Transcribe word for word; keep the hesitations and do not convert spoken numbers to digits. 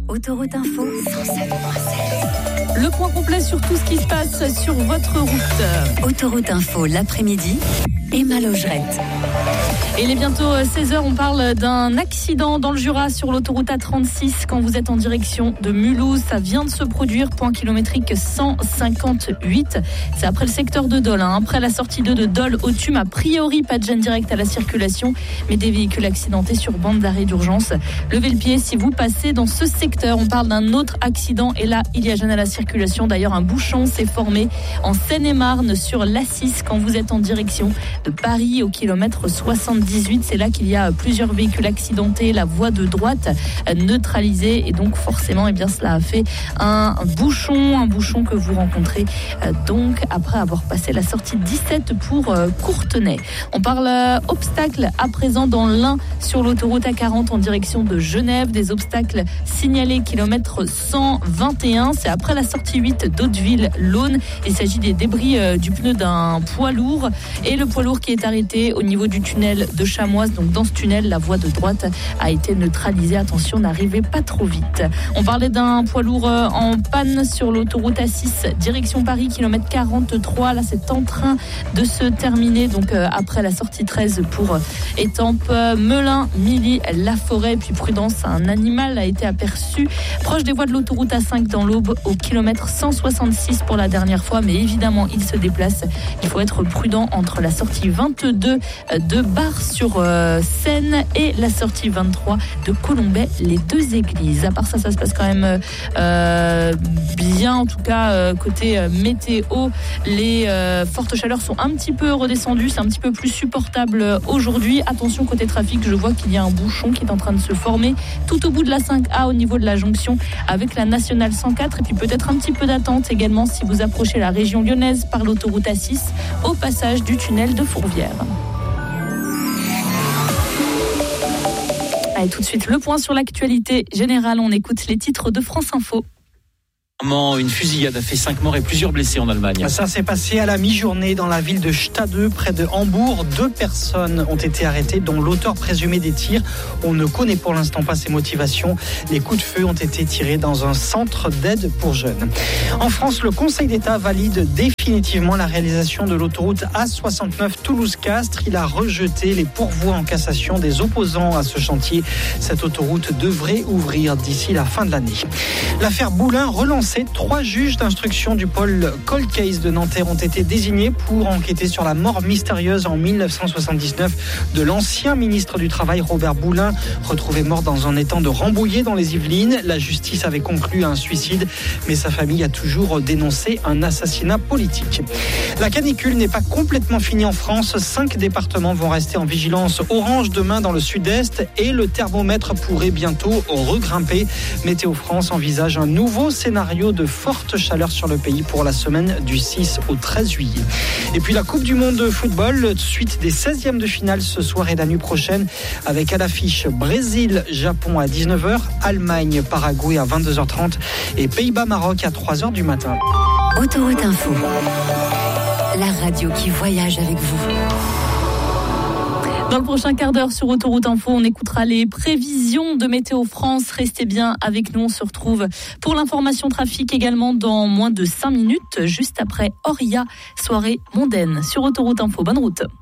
Autoroute Info, cent sept virgule sept. Le point complet sur tout ce qui se passe sur votre route. Autoroute Info, l'après-midi, Emma Logerette. Et il est bientôt seize heures, on parle d'un accident dans le Jura sur l'autoroute A trente-six quand vous êtes en direction de Mulhouse. Ça vient de se produire, point kilométrique cent cinquante-huit. C'est après le secteur de Dole, hein. Après la sortie deux de Dole au Tume, a priori pas de gêne directe à la circulation, mais des véhicules accidentés sur bande d'arrêt d'urgence. Levez le pied si vous passez dans ce secteur. On parle d'un autre accident et là, il y a gêne à la circulation. D'ailleurs, un bouchon s'est formé en Seine-et-Marne sur l'A six quand vous êtes en direction de Paris au kilomètre soixante-dix-huit. C'est là qu'il y a plusieurs véhicules accidentés, la voie de droite neutralisée et donc forcément, eh bien, cela a fait un bouchon, un bouchon que vous rencontrez euh, donc après avoir passé la sortie dix-sept pour euh, Courtenay. On parle euh, obstacles à présent dans l'Ain sur l'autoroute A quarante en direction de Genève. Des obstacles signalés kilomètre cent vingt et un. C'est après la sortie huit d'Hauteville-Laune. Il s'agit des débris euh, du pneu d'un poids lourd et le poids lourd qui est arrêté au niveau du tunnel de Chamoise. Donc dans ce tunnel, la voie de droite a été neutralisée. Attention, n'arrivez pas trop vite. On parlait d'un poids lourd en panne sur l'autoroute A six, direction Paris, kilomètre quarante-trois. Là, c'est en train de se terminer. Donc euh, après la sortie treize pour Étampes, Melun, Milly, La Forêt. Puis prudence, un animal a été aperçu proche des voies de l'autoroute A cinq dans l'Aube au kilomètre cent soixante-six pour la dernière fois. Mais évidemment, il se déplace. Il faut être prudent entre la sortie vingt-deux de Bar-sur euh, Seine et la sortie vingt-trois de Colombey, les deux églises. À part ça, ça se passe quand même euh, bien, en tout cas euh, côté euh, météo. Les euh, fortes chaleurs sont un petit peu redescendues, c'est un petit peu plus supportable aujourd'hui. Attention côté trafic, je vois qu'il y a un bouchon qui est en train de se former tout au bout de la cinq A au niveau de la jonction avec la nationale cent quatre et puis peut-être un petit peu d'attente également si vous approchez la région lyonnaise par l'autoroute A six au passage du tunnel de Fourvière. Allez, tout de suite, le point sur l'actualité générale. On écoute les titres de France Info. Une fusillade a fait cinq morts et plusieurs blessés en Allemagne. Ça s'est passé à la mi-journée dans la ville de Stade, près de Hambourg. Deux personnes ont été arrêtées, dont l'auteur présumé des tirs. On ne connaît pour l'instant pas ses motivations. Les coups de feu ont été tirés dans un centre d'aide pour jeunes. En France, le Conseil d'État valide définitivement la réalisation de l'autoroute A soixante-neuf Toulouse-Castres. Il a rejeté les pourvois en cassation des opposants à ce chantier. Cette autoroute devrait ouvrir d'ici la fin de l'année. L'affaire Boulin relance. Trois juges d'instruction du pôle Cold Case de Nanterre ont été désignés pour enquêter sur la mort mystérieuse en dix-neuf cent soixante-dix-neuf de l'ancien ministre du Travail Robert Boulin, retrouvé mort dans un étang de Rambouillet dans les Yvelines. La justice avait conclu un suicide, mais sa famille a toujours dénoncé un assassinat politique. La canicule n'est pas complètement finie en France. Cinq départements vont rester en vigilance orange demain dans le sud-est et le thermomètre pourrait bientôt regrimper. Météo France envisage un nouveau scénario de forte chaleur sur le pays pour la semaine du six au treize juillet. Et puis la Coupe du Monde de football, suite des seizièmes de finale ce soir et la nuit prochaine, avec à l'affiche Brésil-Japon à dix-neuf heures, Allemagne-Paraguay à vingt-deux heures trente et Pays-Bas-Maroc à trois heures du matin. Autoroute Info, la radio qui voyage avec vous. Dans le prochain quart d'heure sur Autoroute Info, on écoutera les prévisions de Météo France. Restez bien avec nous, on se retrouve pour l'information trafic également dans moins de cinq minutes, juste après Oria, soirée mondaine sur Autoroute Info. Bonne route.